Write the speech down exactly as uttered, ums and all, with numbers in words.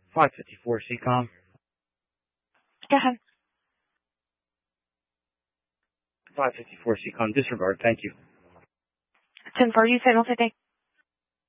five fifty-four C COM. Go ahead. five fifty-four C COM, disregard, thank you. ten four, you say, no, say,